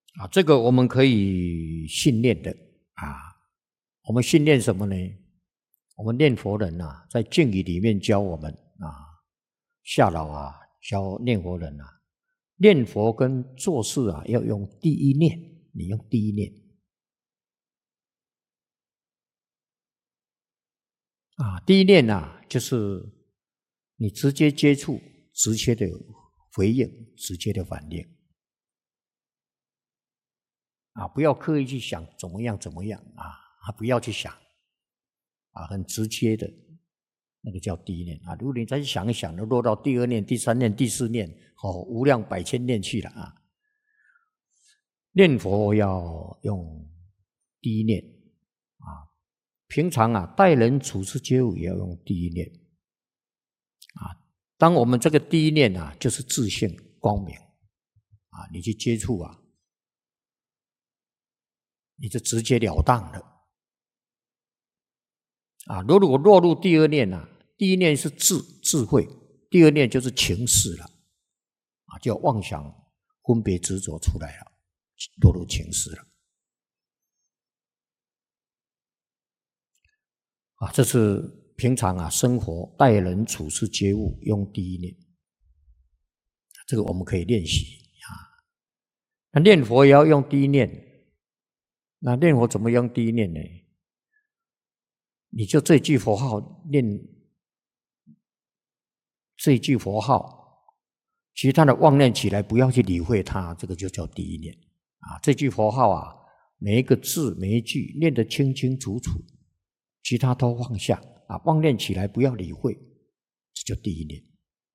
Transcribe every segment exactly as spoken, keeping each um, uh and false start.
啊，这个我们可以训练的啊。我们训练什么呢？我们念佛人啊，在敬语里面教我们啊，下老啊教念佛人啊，念佛跟做事啊要用第一念，你用第一念啊，第一念啊就是你直接接触，直接的回应，直接的反应。啊，不要刻意去想怎么样怎么样啊，不要去想啊，很直接的，那个叫第一念啊。如果你再想一想，就落到第二念、第三念、第四念，哦，无量百千念去了啊。念佛要用第一念啊，平常啊待人处事接物也要用第一念啊。当我们这个第一念啊，就是自性光明啊，你去接触啊，你就直截了当了啊。如果落入第二念啊，第一念是智智慧，第二念就是情事了啊，就妄想分别执着出来了，落入情事了啊。这是平常啊生活待人处事接物用第一念，这个我们可以练习啊。那念佛也要用第一念。那念佛怎么用第一念呢？你就这句佛号念，这句佛号，其他的妄念起来不要去理会它，这个就叫第一念啊。这句佛号啊，每一个字每一句念得清清楚楚，其他都放下啊，妄念起来不要理会，这就第一念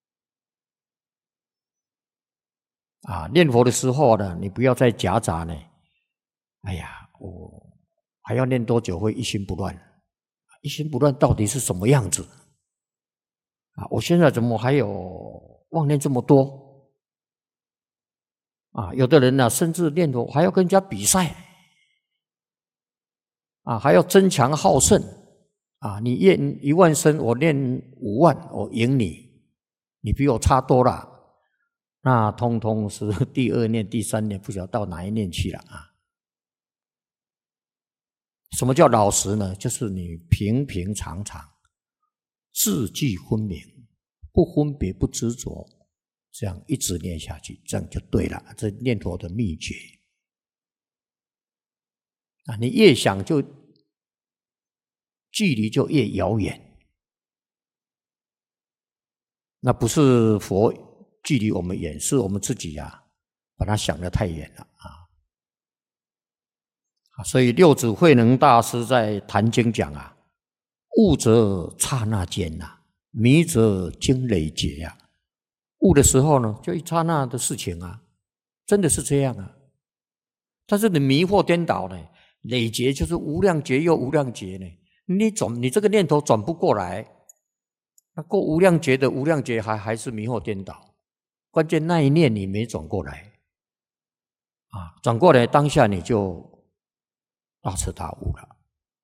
啊。念佛的时候呢，你不要再夹杂呢，哎呀。我还要念多久会一心不乱？一心不乱到底是什么样子啊？我现在怎么还有妄念这么多啊？有的人呢、啊，甚至念佛还要跟人家比赛啊，还要争强好胜啊！你念一万声，我念五万，我赢你，你比我差多了，那通通是第二念、第三念，不晓得到哪一念去了啊！什么叫老实呢？就是你平平常常字句分明，不分别不执着，这样一直念下去，这样就对了。这念佛的秘诀啊！你越想就距离就越遥远，那不是佛距离我们远，是我们自己啊把它想得太远了啊！所以六祖慧能大师在谈经讲啊，悟则刹那间呐、啊，迷则经累劫呀、啊。悟的时候呢，就一刹那的事情啊，真的是这样啊。但是你迷惑颠倒呢，累劫就是无量劫又无量劫呢，你转你这个念头转不过来，那过无量劫的无量劫还还是迷惑颠倒，关键那一念你没转过来啊，转过来当下你就大彻大悟了。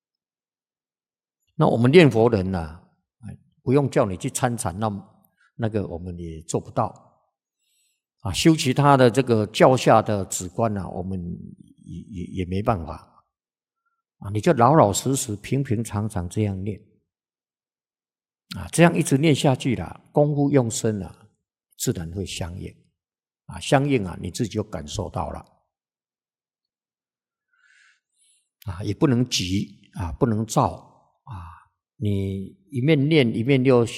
那我们念佛人呢、啊，不用叫你去参禅，那那个我们也做不到啊。修其他的这个教下的止观啊，我们也也也没办法啊。你就老老实实、平平常常这样念啊，这样一直念下去了，功夫用深了，自然会相应啊。相应啊，你自己就感受到了。啊，也不能急啊，不能躁啊！你一面念一面又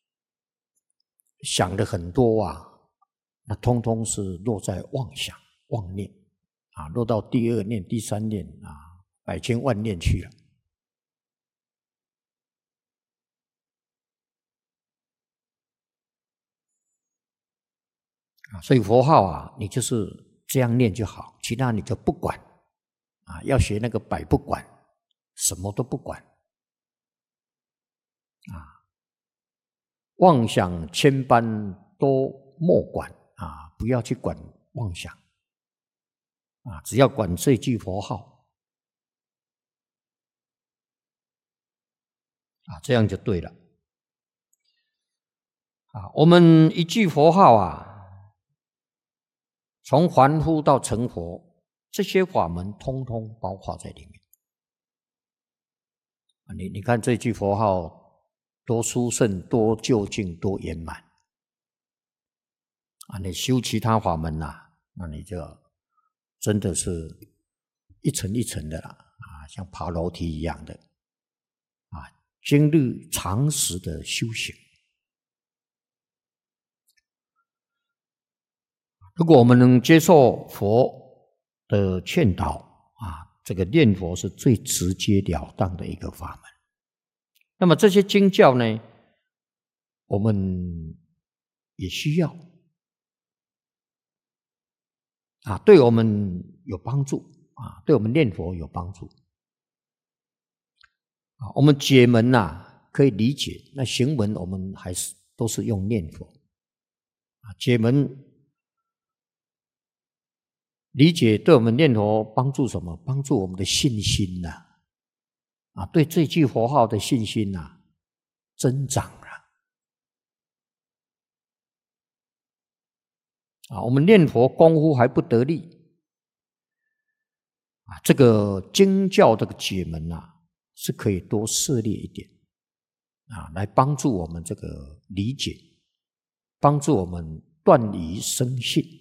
想的很多啊，那通通是落在妄想、妄念啊，落到第二念、第三念啊，百千万念去了啊！所以佛号啊，你就是这样念就好，其他你就不管。啊，要学那个百不管，什么都不管啊，妄想千般都莫管啊，不要去管妄想啊，只要管这句佛号啊，这样就对了啊。我们一句佛号啊，从凡夫到成佛， 这些法门通通包括在里面。你你看这句佛号多殊胜、多究竟、多圆满啊！你修其他法门呐、啊，那你就真的是一层一层的啦啊，像爬楼梯一样的啊，经历长时的修行。如果我们能接受佛的劝导啊，这个念佛是最直截了当的一个法门。那么这些经教呢，我们也需要啊，对我们有帮助啊，对我们念佛有帮助啊。我们解门呐、啊、可以理解，那行门我们还是都是用念佛啊。解门理解对我们念佛帮助什么？帮助我们的信心呐、啊，啊，对这句佛号的信心呐、啊、增长了啊。我们念佛功夫还不得力啊，这个经教这个解门啊，是可以多涉猎一点啊，来帮助我们这个理解，帮助我们断疑生信。